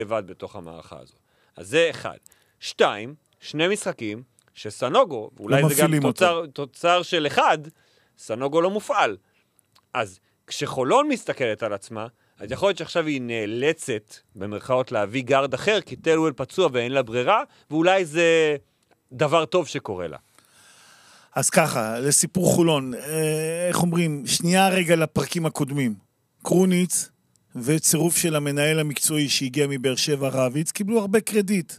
לבד בתוך המערכה הזו. אז זה אחד. 2, 2 משחקים שסנוגו, אולי זה גם תוצר של אחד, סנוגו לא מופעל. אז כשחולון מסתכלת על עצמה, אז יכול להיות שעכשיו היא נאלצת במרכאות להביא גארד אחר, כי טלוול פצוע ואין לה ברירה, ואולי זה דבר טוב שקורה לה. אז ככה, לסיפור חולון, איך אומרים, שנייה רגע לפרקים הקודמים. קרוניץ וצירוף של המנהל המקצועי שהגיע מבאר שבע רביץ, קיבלו הרבה קרדיט.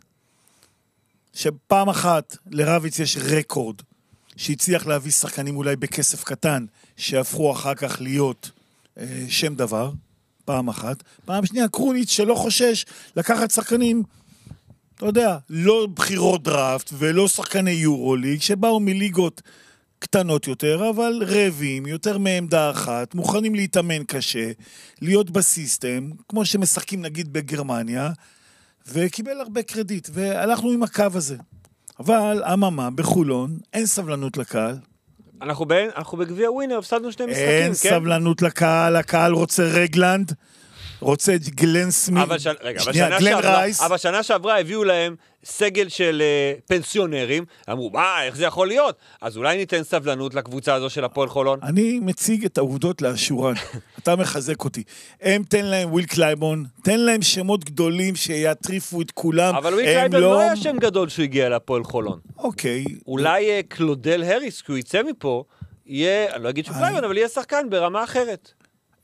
שפעם אחת לרביץ יש רקורד, שהצליח להביא שחקנים אולי בכסף קטן, שהפכו אחר כך להיות שם דבר, פעם אחת. פעם שנייה, קרוניץ שלא חושש לקחת שחקנים, אתה יודע, לא בחירות דראפט ולא שחקני יורוליג, שבאו מליגות קטנות יותר, אבל רבים, יותר מעמדה אחת, מוכנים להתאמן קשה, להיות בסיסטם, כמו שמשחקים נגיד בגרמניה, וקיבל הרבה קרדיט, והלכנו עם הקו הזה. אבל, אממה, בחולון, אין סבלנות לקהל. אנחנו בגביע ווינר, הפסדנו 2 משחקים, אין כן? סבלנות לקהל, הקהל רוצה רגלנד, רוצה גלן סמית, אבל שנה שעברה הביאו להם סגל של פנסיונרים, אמרו, איך זה יכול להיות? אז אולי ניתן סבלנות לקבוצה הזו של הפועל חולון? אני מציג את העובדות לאשורן, אתה מחזק אותי. הם תן להם וויל קלייבון, תן להם שמות גדולים שיטריפו את כולם. אבל וויל קלייבון לא היה שם גדול שהוא הגיע לפועל חולון. אוקיי. אולי קלודל הריס, כי הוא יצא מפה, יהיה, אני לא אגיד שהוא קלייבון, אבל יהיה שחקן ברמה אחרת.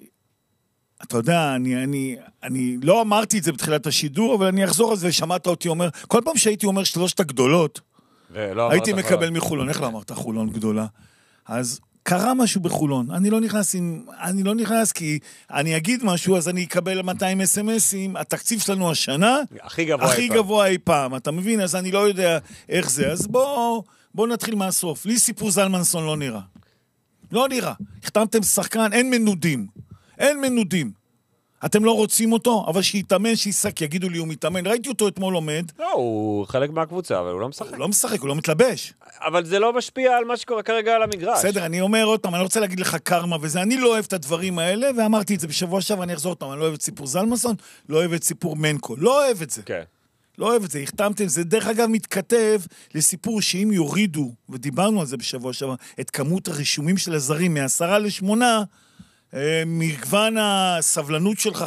אתה יודע, אני לא אמרתי את זה בתחילת השידור, אבל אני אחזור על זה, שמעת אותי אומר, כל פעם שהייתי אומר 3 הגדולות, הייתי מקבל מחולון. איך לא אמרת חולון גדולה? אז קרה משהו בחולון. אני לא נכנס כי אני אגיד משהו, אז אני אקבל 200 אס-אמסים, התקציב שלנו השנה, הכי גבוה אי פעם. אתה מבין? אז אני לא יודע איך זה. אז בוא נתחיל מהסוף. לי סיפור זלמנסון לא נראה. לא נראה. החתמתם שחקן, אין מנודים. אתם לא רוצים אותו, אבל שיתאמן, שיסק, יגידו לי, הוא מתאמן. ראיתי אותו אתמול עומד. לא, הוא חלק מהקבוצה, אבל הוא לא משחק. הוא לא משחק, הוא לא מתלבש. אבל זה לא משפיע על מה שקורה כרגע על המגרש. בסדר, אני אומר עוד פעם, אני רוצה להגיד לך קרמה וזה, אני לא אוהב את הדברים האלה, ואמרתי את זה בשבוע שעבר, אני אחזור אותם, אני לא אוהב את סיפור זלמנסון, לא אוהב את סיפור מנקו, לא אוהב את זה. כן. לא אוהב את זה, החתמתם, זה דרך אגב מתכתב לסיפור שאם יורידו, ודיברנו על זה בשבוע שעבר, את כמות הרישומים של הזרים מ10 ל8, מגוון הסבלנות שלך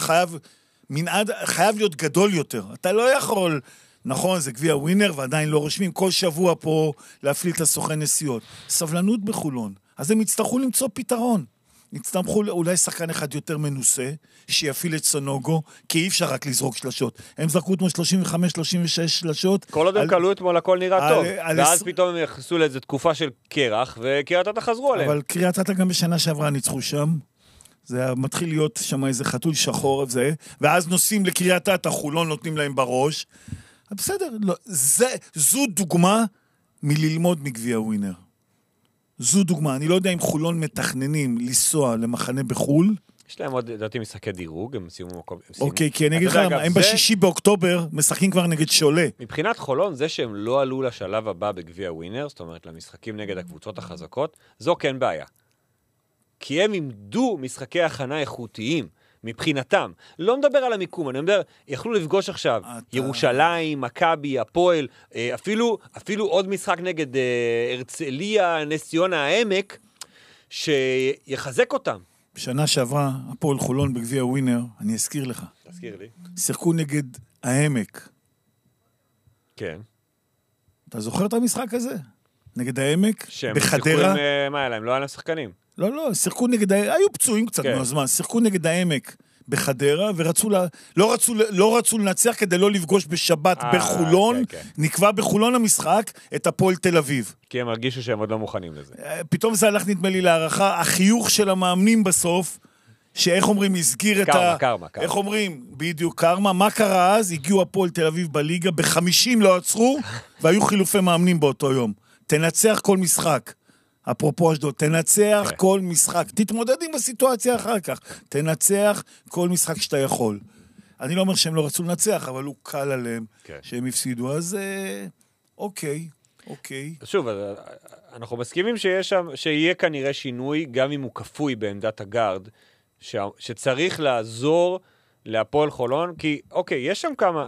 חייב להיות גדול יותר. אתה לא יכול, נכון, זה גביע ווינר ועדיין לא רושמים, כל שבוע פה להפליט לסוכן נסיעות. סבלנות בחולון. אז הם יצטרכו למצוא פתרון. יצטרכו אולי שחקן אחד יותר מנוסה, שיפיל את סנוגו, כי אי אפשר רק לזרוק שלשות. הם זרקו אתמול 35-36 שלשות. כל עוד הם קלו אתמול הכל נראה טוב. ואז פתאום הם יחסו לאיזו תקופה של קרח, וקריית אתא חזרו עליהם. אבל קריית אתא גם בשנה שעברה ניצחו שם. זה מתחיל להיות שם איזה חתול שחור וזה, ואז נוסעים לקריית אתא, חולון נותנים להם בראש. בסדר, לא, זו דוגמה מללמוד מגביע ווינר. זו דוגמה, אני לא יודע אם חולון מתכננים לנסוע למחנה בחול. יש להם עוד, לדעתי, משחקי דירוג, הם סיימו מקום. אוקיי, כי אני אגיד לך למה, הם ב6 באוקטובר משחקים כבר נגד שולה. מבחינת חולון, זה שהם לא עלו לשלב הבא בגביע ווינר, זאת אומרת, למשחקים נגד הקבוצות החזקות, זו כן בעיה. כי הם עמדו משחקי הכנה איכותיים, מבחינתם. לא מדבר על המיקום, אני מדבר, יכלו לפגוש עכשיו ירושלים, מכבי, הפועל, אפילו עוד משחק נגד הרצליה, נס ציונה, העמק, שיחזק אותם. בשנה שעברה, הפועל חולון בגביע ווינר, אני אזכיר לך. תזכיר לי. שיחקו נגד העמק. כן. אתה זוכר את המשחק הזה? נגד העמק? בחדרה? מה היה להם? לא היה להם שחקנים. לא, שיחקו נגד, היו פצועים קצת מהזמן, שיחקו נגד העמק בחדרה, לא רצו לנצח כדי לא לפגוש בשבת בחולון, נקבע בחולון המשחק את הפועל תל אביב. כי הם הרגישו שהם עוד לא מוכנים לזה. פתאום זה הלך נדמה לי להערכה, החיוך של המאמנים בסוף, שאיך אומרים, הסגיר את קרמה. איך אומרים, בדיוק קרמה, מה קרה אז? הגיעו הפועל תל אביב בליגה, ב50 לא עצרו, והיו חילופי מאמנים באותו יום. תנצח כל משחק. אפרופו אשדוד, תנצח כל משחק, תתמודד עם הסיטואציה אחר כך, תנצח כל משחק שאתה יכול. אני לא אומר שהם לא רצו לנצח, אבל הוא קל עליהם שהם הפסידו, אז אוקיי. שוב, אנחנו מסכימים שיהיה כנראה שינוי, גם אם הוא כפוי בעמדת הגארד, שצריך לעזור להפועל חולון, כי אוקיי, יש שם כמה,